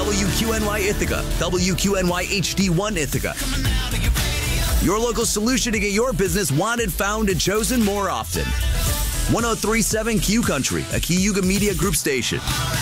WQNY Ithaca, WQNY HD1 Ithaca. Your local solution to get your business wanted, found, and chosen more often. 103.7 Q Country, a Cayuga Media Group station.